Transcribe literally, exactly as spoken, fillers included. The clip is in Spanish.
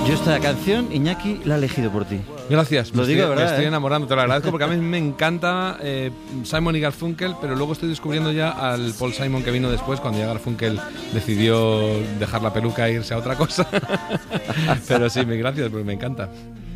Yo esta canción, Iñaki, la he elegido por ti. Gracias, lo me digo, estoy, ¿verdad? me estoy eh? enamorando, te lo agradezco porque a mí me encanta eh, Simon y Garfunkel, pero luego estoy descubriendo ya al Paul Simon que vino después, cuando ya Garfunkel decidió dejar la peluca e irse a otra cosa. Pero sí, me gracias, porque me encanta.